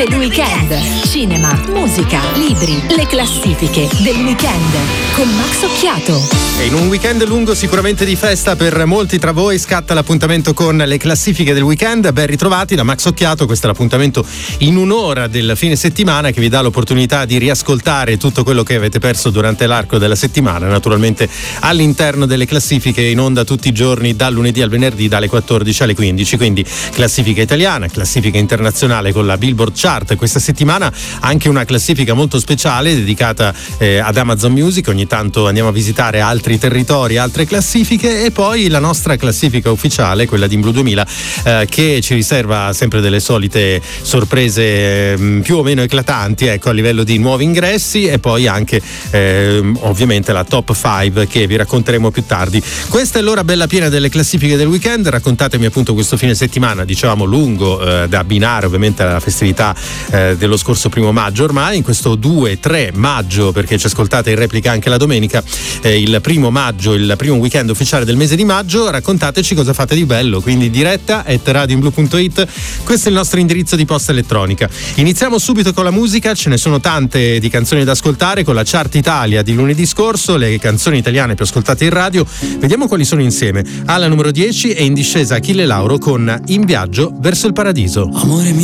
del weekend. Cinema, musica, libri, le classifiche del weekend con Max Occhiato. E in un weekend lungo sicuramente di festa per molti tra voi scatta l'appuntamento con le classifiche del weekend. Ben ritrovati da Max Occhiato, questo è l'appuntamento in un'ora del fine settimana che vi dà l'opportunità di riascoltare tutto quello che avete perso durante l'arco della settimana, naturalmente all'interno delle classifiche in onda tutti i giorni dal lunedì al venerdì dalle 14 alle 15, quindi classifica italiana, classifica internazionale con la Billboard Chart. Questa settimana anche una classifica molto speciale dedicata ad Amazon Music. Ogni tanto andiamo a visitare altri territori, altre classifiche, e poi la nostra classifica ufficiale, quella di Blue 2000, che ci riserva sempre delle solite sorprese più o meno eclatanti, ecco, a livello di nuovi ingressi, e poi anche ovviamente la top 5 che vi racconteremo più tardi. Questa è l'ora bella piena delle classifiche del weekend. Raccontatemi appunto questo fine settimana, dicevamo lungo, da abbinare ovviamente alla festività dello scorso 1 maggio, ormai in questo 2-3 maggio, perché ci ascoltate in replica anche la domenica, il 1 maggio, il primo weekend ufficiale del mese di maggio. Raccontateci cosa fate di bello, quindi diretta@radioinblu.it, questo è il nostro indirizzo di posta elettronica. Iniziamo subito con la musica, ce ne sono tante di canzoni da ascoltare con la Chart Italia di lunedì scorso, le canzoni italiane più ascoltate in radio. Vediamo quali sono insieme. Alla numero 10 è in discesa Achille Lauro con In viaggio verso il paradiso. Amore mio,